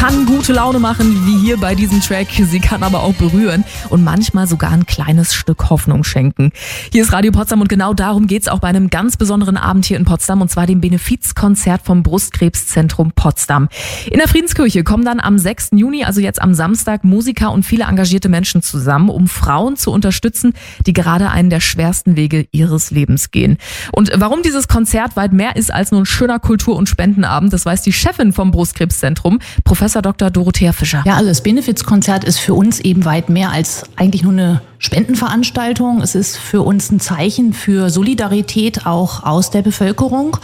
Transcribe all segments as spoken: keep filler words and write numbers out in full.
kann gute Laune machen, wie hier bei diesem Track. Sie kann aber auch berühren und manchmal sogar ein kleines Stück Hoffnung schenken. Hier ist Radio Potsdam und genau darum geht's auch bei einem ganz besonderen Abend hier in Potsdam, und zwar dem Benefizkonzert vom Brustkrebszentrum Potsdam. In der Friedenskirche kommen dann am sechsten Juni, also jetzt am Samstag, Musiker und viele engagierte Menschen zusammen, um Frauen zu unterstützen, die gerade einen der schwersten Wege ihres Lebens gehen. Und warum dieses Konzert weit mehr ist als nur ein schöner Kultur- und Spendenabend, das weiß die Chefin vom Brustkrebszentrum, Professor Doktor Dorothea Fischer. Ja, also das Benefizkonzert ist für uns eben weit mehr als eigentlich nur eine Spendenveranstaltung. Es ist für uns ein Zeichen für Solidarität auch aus der Bevölkerung.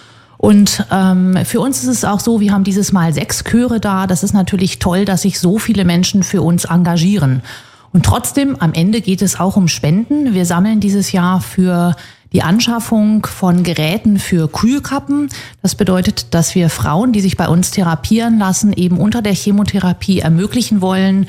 Und ähm, für uns ist es auch so, wir haben dieses Mal sechs Chöre da. Das ist natürlich toll, dass sich so viele Menschen für uns engagieren. Und trotzdem, am Ende geht es auch um Spenden. Wir sammeln dieses Jahr für die Anschaffung von Geräten für Kühlkappen. Das bedeutet, dass wir Frauen, die sich bei uns therapieren lassen, eben unter der Chemotherapie ermöglichen wollen,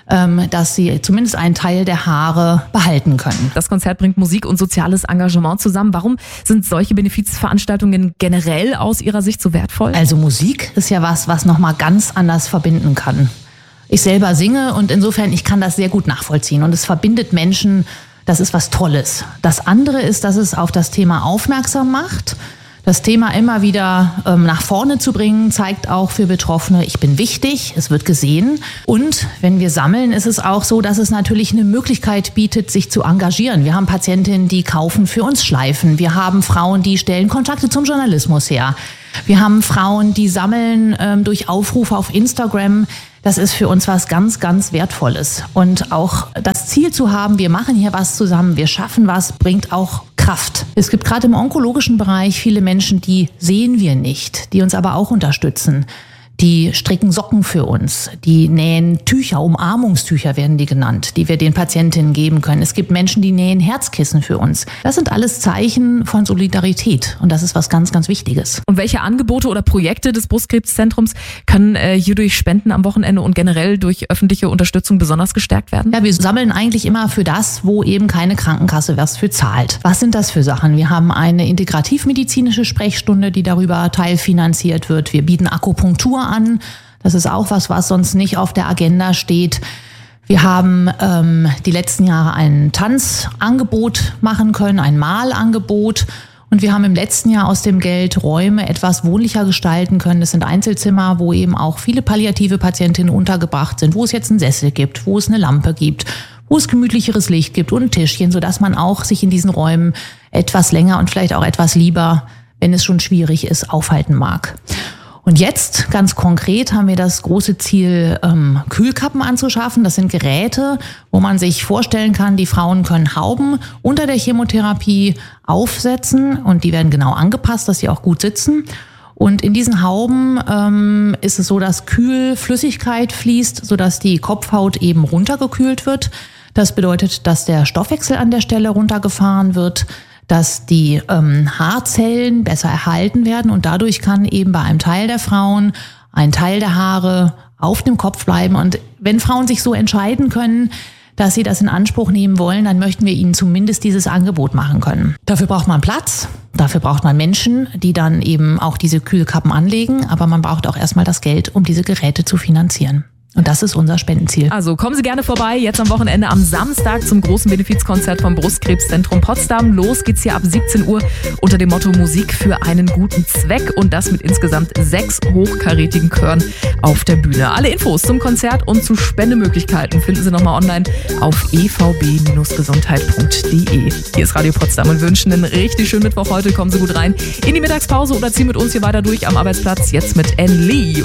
dass sie zumindest einen Teil der Haare behalten können. Das Konzert bringt Musik und soziales Engagement zusammen. Warum sind solche Benefizveranstaltungen generell aus Ihrer Sicht so wertvoll? Also Musik ist ja was, was nochmal ganz anders verbinden kann. Ich selber singe und insofern, ich kann das sehr gut nachvollziehen. Und es verbindet Menschen, das ist was Tolles. Das andere ist, dass es auf das Thema aufmerksam macht. Das Thema immer wieder ähm, nach vorne zu bringen, zeigt auch für Betroffene, ich bin wichtig, es wird gesehen. Und wenn wir sammeln, ist es auch so, dass es natürlich eine Möglichkeit bietet, sich zu engagieren. Wir haben Patientinnen, die kaufen für uns Schleifen. Wir haben Frauen, die stellen Kontakte zum Journalismus her. Wir haben Frauen, die sammeln ähm, durch Aufrufe auf Instagram. Das ist für uns was ganz, ganz Wertvolles. Und auch das Ziel zu haben, wir machen hier was zusammen, wir schaffen was, bringt auch Kraft. Es gibt gerade im onkologischen Bereich viele Menschen, die sehen wir nicht, die uns aber auch unterstützen. Die stricken Socken für uns, die nähen Tücher, Umarmungstücher werden die genannt, die wir den Patientinnen geben können. Es gibt Menschen, die nähen Herzkissen für uns. Das sind alles Zeichen von Solidarität und das ist was ganz, ganz Wichtiges. Und welche Angebote oder Projekte des Brustkrebszentrums können äh, hier durch Spenden am Wochenende und generell durch öffentliche Unterstützung besonders gestärkt werden? Ja, wir sammeln eigentlich immer für das, wo eben keine Krankenkasse was für zahlt. Was sind das für Sachen? Wir haben eine integrativmedizinische Sprechstunde, die darüber teilfinanziert wird. Wir bieten Akupunktur an. Das ist auch was, was sonst nicht auf der Agenda steht. Wir haben ähm, die letzten Jahre ein Tanzangebot machen können, ein Malangebot. Und wir haben im letzten Jahr aus dem Geld Räume etwas wohnlicher gestalten können. Das sind Einzelzimmer, wo eben auch viele palliative Patientinnen untergebracht sind, wo es jetzt einen Sessel gibt, wo es eine Lampe gibt, wo es gemütlicheres Licht gibt und ein Tischchen, sodass man auch sich in diesen Räumen etwas länger und vielleicht auch etwas lieber, wenn es schon schwierig ist, aufhalten mag. Und jetzt, ganz konkret, haben wir das große Ziel, ähm, Kühlkappen anzuschaffen. Das sind Geräte, wo man sich vorstellen kann, die Frauen können Hauben unter der Chemotherapie aufsetzen und die werden genau angepasst, dass sie auch gut sitzen. Und in diesen Hauben ähm, ist es so, dass Kühlflüssigkeit fließt, sodass die Kopfhaut eben runtergekühlt wird. Das bedeutet, dass der Stoffwechsel an der Stelle runtergefahren wird, dass die ähm, Haarzellen besser erhalten werden und dadurch kann eben bei einem Teil der Frauen ein Teil der Haare auf dem Kopf bleiben. Und wenn Frauen sich so entscheiden können, dass sie das in Anspruch nehmen wollen, dann möchten wir ihnen zumindest dieses Angebot machen können. Dafür braucht man Platz, dafür braucht man Menschen, die dann eben auch diese Kühlkappen anlegen, aber man braucht auch erstmal das Geld, um diese Geräte zu finanzieren. Und das ist unser Spendenziel. Also kommen Sie gerne vorbei, jetzt am Wochenende am Samstag zum großen Benefizkonzert vom Brustkrebszentrum Potsdam. Los geht's hier ab siebzehn Uhr unter dem Motto Musik für einen guten Zweck und das mit insgesamt sechs hochkarätigen Chören auf der Bühne. Alle Infos zum Konzert und zu Spendemöglichkeiten finden Sie nochmal online auf e v b Bindestrich gesundheit punkt d e. Hier ist Radio Potsdam und wünschen einen richtig schönen Mittwoch heute. Kommen Sie gut rein in die Mittagspause oder ziehen mit uns hier weiter durch am Arbeitsplatz. Jetzt mit Anne Lee.